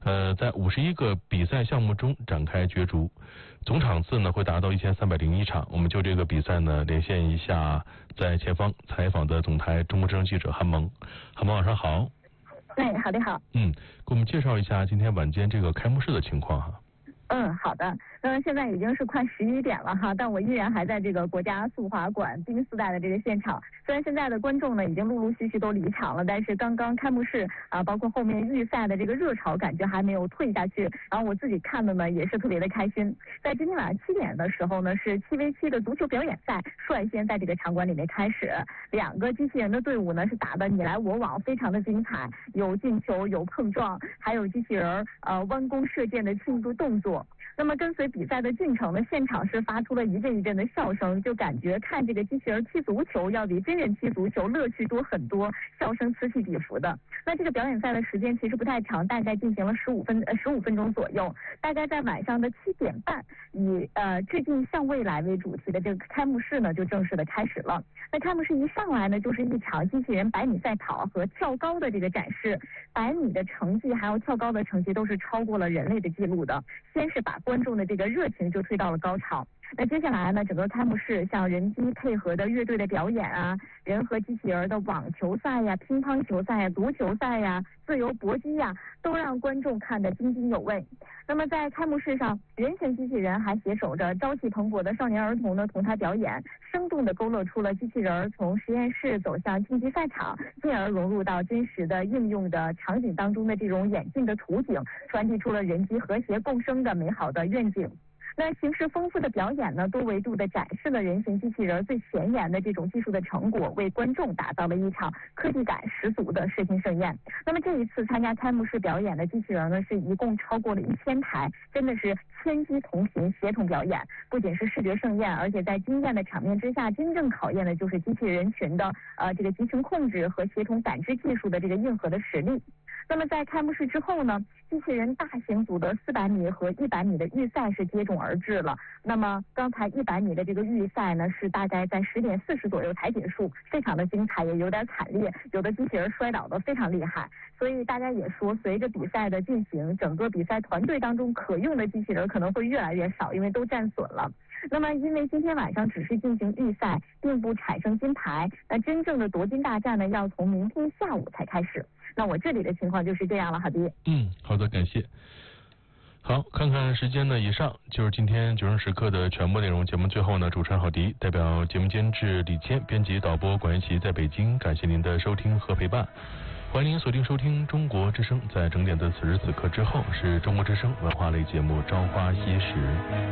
在51个比赛项目中展开角逐，总场次呢会达到1301场。我们就这个比赛呢连线一下在前方采访的总台中国之声记者韩萌。韩萌晚上好。 好的好。 给我们介绍一下今天晚间这个开幕式的情况哈。 好的。现在已经是快11点了哈，但我依然还在这个国家速滑馆冰丝带的这个现场。虽然现在的观众呢已经陆陆续续都离场了，但是刚刚开幕式包括后面预赛的这个热潮感觉还没有退下去。然后我自己看的呢也是特别的开心。在今天晚上7点的时候呢，是7v7的足球表演赛率先在这个场馆里面开始。2个机器人的队伍呢是打得你来我往，非常的精彩，有进球，有碰撞，还有机器人弯弓射箭的庆祝动作。那么跟随比赛的进程呢，现场是发出了一阵一阵的笑声，就感觉看这个机器人踢足球要比真人踢足球乐趣多很多，笑声此起彼伏的。那这个表演赛的时间其实不太长，大概进行了15分钟左右。大概在晚上的7点半，以致敬向未来为主题的这个开幕式呢就正式的开始了。那开幕式一上来呢，就是一场机器人100米赛跑和跳高的这个展示。100米的成绩还有跳高的成绩都是超过了人类的记录的，先是把观众的这个热情就推到了高潮。那接下来呢，整个开幕式像人机配合的乐队的表演人和机器人的网球赛呀、乒乓球赛呀、足球赛呀、自由搏击呀，都让观众看得津津有味。那么在开幕式上，人形机器人还携手着朝气蓬勃的少年儿童呢同台表演，生动地勾勒出了机器人从实验室走向竞技赛场，进而融入到真实的应用的场景当中的这种演进的图景，传递出了人机和谐共生的美好的愿景。那形式丰富的表演呢，多维度的展示了人形机器人最前沿的这种技术的成果，为观众打造了一场科技感十足的视听盛宴。那么这一次参加开幕式表演的机器人呢，是一共超过了1000台，真的是千机同频协同表演，不仅是视觉盛宴，而且在惊艳的场面之下，真正考验的就是机器人群的这个集成控制和协同感知技术的这个硬核的实力。那么在开幕式之后呢，机器人大型组的400米和100米的预赛是接踵而至了。那么刚才100米的这个预赛呢，是大概在10点40左右才结束，非常的精彩，也有点惨烈，有的机器人摔倒的非常厉害。所以大家也说，随着比赛的进行，整个比赛团队当中可用的机器人可能会越来越少，因为都战损了。那么因为今天晚上只是进行预赛，并不产生金牌，那真正的夺金大战呢，要从明天下午才开始。那我这里的情况就是这样了，好的。 好的，感谢。好，看看时间呢，以上就是今天9声时刻的全部内容。节目最后呢，主持人郝迪代表节目监制李谦、编辑导播管一奇在北京，感谢您的收听和陪伴。欢迎您锁定收听中国之声，在整点的此时此刻之后是中国之声文化类节目《朝花夕拾》。